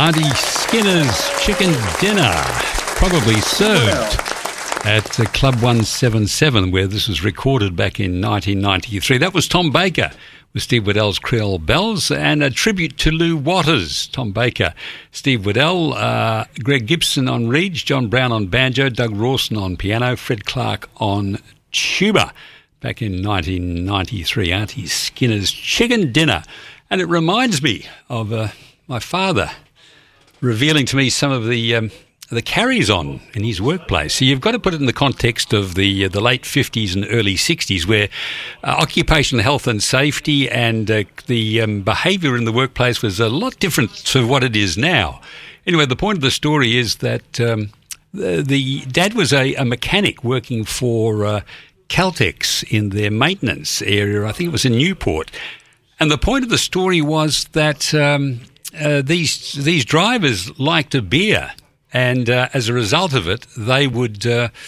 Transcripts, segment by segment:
Auntie Skinner's Chicken Dinner, probably served at Club 177, where this was recorded back in 1993. That was Tom Baker with Steve Waddell's Creole Bells, and a tribute to Lou Waters. Tom Baker, Steve Waddell, Greg Gibson on reeds, John Brown on banjo, Doug Rawson on piano, Fred Clark on tuba. Back in 1993, Auntie Skinner's Chicken Dinner. And it reminds me of my father revealing to me some of the carries-on in his workplace. So you've got to put it in the context of the late 50s and early 60s, where occupational health and safety and the behaviour in the workplace was a lot different to what it is now. Anyway, the point of the story is that the dad was a mechanic working for Caltex in their maintenance area. I think it was in Newport. And the point of the story was that these drivers liked a beer. And as a result of it, they would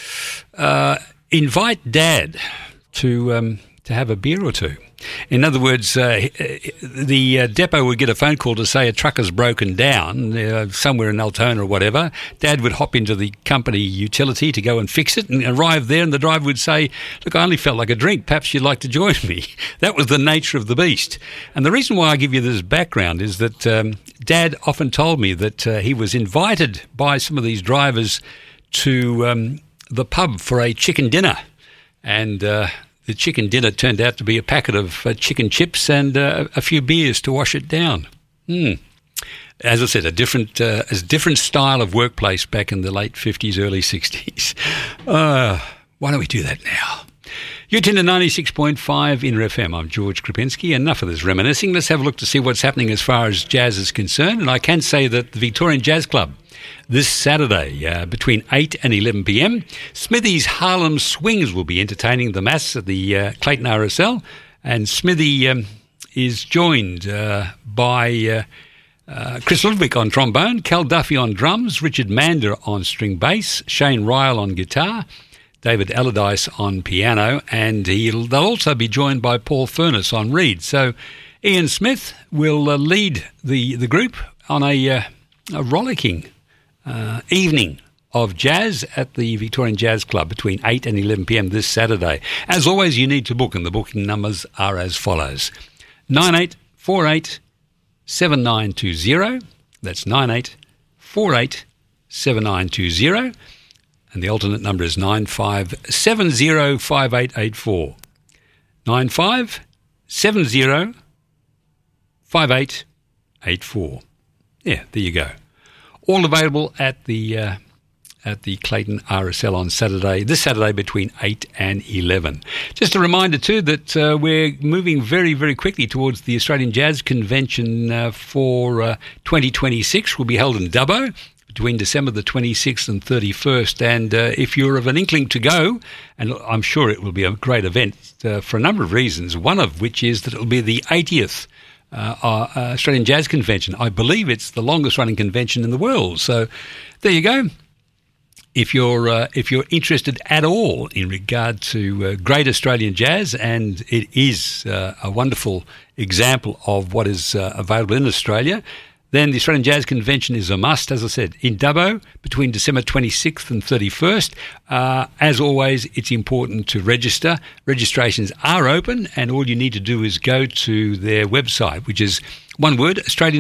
invite Dad to have a beer or two. In other words, the depot would get a phone call to say a truck has broken down somewhere in Altona or whatever. Dad would hop into the company utility to go and fix it and arrive there, and the driver would say, "Look, I only felt like a drink. Perhaps you'd like to join me." That was the nature of the beast. And the reason why I give you this background is that Dad often told me that he was invited by some of these drivers to the pub for a chicken dinner, and the chicken dinner turned out to be a packet of chicken chips and a few beers to wash it down. As I said, a different style of workplace back in the late 50s, early 60s. Why don't we do that now? You're tuned to 96.5 Inter FM. I'm George Krupinski. Enough of this reminiscing. Let's have a look to see what's happening as far as jazz is concerned. And I can say that the Victorian Jazz Club this Saturday between 8 and 11 p.m. Smithy's Harlem Swings will be entertaining the mass at the Clayton RSL. And Smithy is joined by Chris Ludwig on trombone, Cal Duffy on drums, Richard Mander on string bass, Shane Ryle on guitar, David Allardyce on piano, and they'll also be joined by Paul Furness on reed. So Ian Smith will lead the group on a rollicking evening of jazz at the Victorian Jazz Club between 8 and 11 p.m. this Saturday. As always, you need to book, and the booking numbers are as follows. 9848 7920. That's 9848 7920. And the alternate number is 95705884. 95705884. Yeah, there you go. All available at the Clayton RSL on this Saturday between 8 and 11. Just a reminder too that we're moving very, very quickly towards the Australian Jazz Convention for 2026. Will be held in Dubbo between December the 26th and 31st. And if you're of an inkling to go, and I'm sure it will be a great event for a number of reasons, one of which is that it will be the 80th Australian Jazz Convention. I believe it's the longest running convention in the world. So there you go. If you're interested at all in regard to great Australian jazz, and it is a wonderful example of what is available in Australia, then the Australian Jazz Convention is a must, as I said, in Dubbo between December 26th and 31st. As always, it's important to register. Registrations are open, and all you need to do is go to their website, which is one word,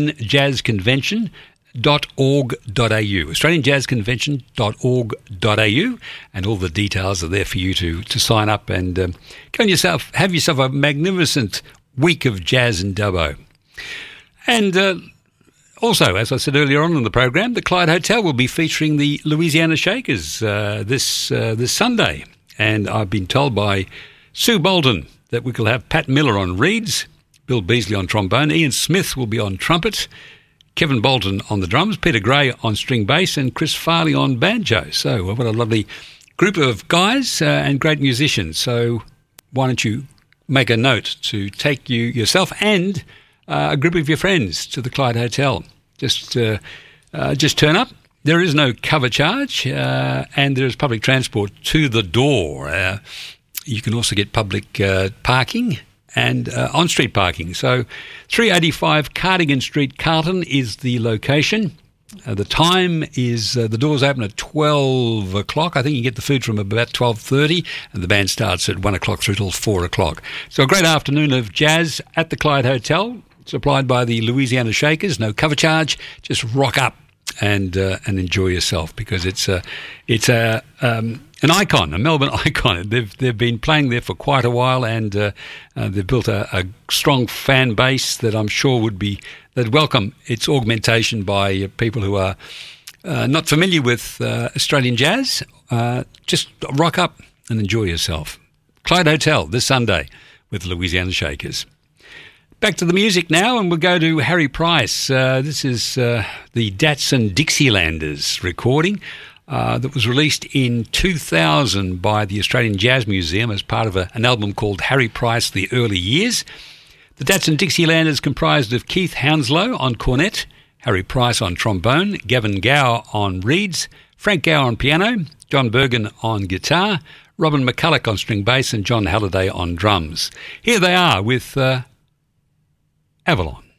australianjazzconvention.org.au, australianjazzconvention.org.au, and all the details are there for you to sign up and go and have yourself a magnificent week of jazz in Dubbo. And also, as I said earlier on in the program, the Clyde Hotel will be featuring the Louisiana Shakers this Sunday. And I've been told by Sue Bolton that we will have Pat Miller on reeds, Bill Beasley on trombone, Ian Smith will be on trumpet, Kevin Bolton on the drums, Peter Gray on string bass, and Chris Farley on banjo. So what a lovely group of guys and great musicians. So why don't you make a note to take yourself and a group of your friends to the Clyde Hotel. Just turn up. There is no cover charge, and there is public transport to the door. You can also get public parking and on-street parking. So 385 Cardigan Street, Carlton is the location. The time is, the doors open at 12 o'clock. I think you get the food from about 12:30, and the band starts at 1 o'clock through till 4 o'clock. So a great afternoon of jazz at the Clyde Hotel, supplied by the Louisiana Shakers. No cover charge, just rock up and enjoy yourself, because it's an icon, a Melbourne icon. They've been playing there for quite a while, and they've built a strong fan base that I'm sure that welcome its augmentation by people who are not familiar with Australian jazz. Just rock up and enjoy yourself. Clyde Hotel this Sunday with Louisiana Shakers. Back to the music now, and we'll go to Harry Price. This is the Datsun Dixielanders recording that was released in 2000 by the Australian Jazz Museum as part of an album called Harry Price, The Early Years. The Datsun Dixielanders comprised of Keith Hounslow on cornet, Harry Price on trombone, Gavin Gow on reeds, Frank Gow on piano, John Bergen on guitar, Robin McCulloch on string bass, and John Halliday on drums. Here they are with Avalon.